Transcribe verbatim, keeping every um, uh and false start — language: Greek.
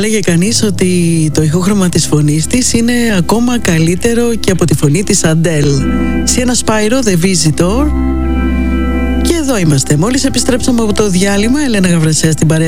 λέγε κανείς ότι το ηχόχρωμα της φωνής της είναι ακόμα καλύτερο και από τη φωνή της Adele. Sienna Spyro, The Visitor. Και εδώ είμαστε. Μόλις επιστρέψαμε από το διάλειμμα, Ελένα Γαβρασιά στην παρέα